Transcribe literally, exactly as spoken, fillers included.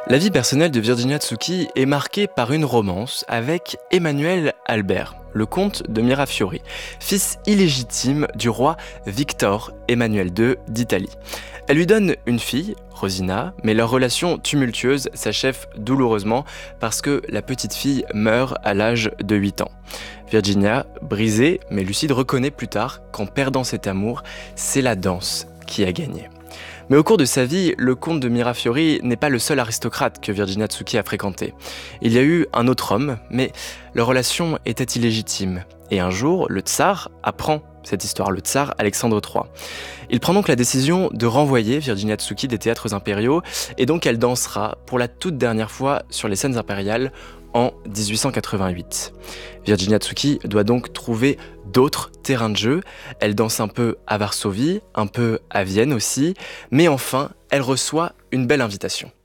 La vie personnelle de Virginia Tsuki est marquée par une romance avec Emmanuel Albert, le comte de Mirafiori, fils illégitime du roi Victor Emmanuel deux d'Italie. Elle lui donne une fille, Rosina, mais leur relation tumultueuse s'achève douloureusement parce que la petite fille meurt à l'âge de huit ans. Virginia, brisée mais lucide, reconnaît plus tard qu'en perdant cet amour, c'est la danse qui a gagné. Mais au cours de sa vie, le comte de Mirafiori n'est pas le seul aristocrate que Virginia Tsuki a fréquenté. Il y a eu un autre homme, mais leur relation était illégitime. Et un jour, le tsar apprend cette histoire, le tsar Alexandre trois. Il prend donc la décision de renvoyer Virginia Tsuki des théâtres impériaux, et donc elle dansera pour la toute dernière fois sur les scènes impériales en dix-huit cent quatre-vingt-huit. Virginia Tsuki doit donc trouver d'autres terrains de jeu. Elle danse un peu à Varsovie, un peu à Vienne aussi, mais enfin, elle reçoit une belle invitation.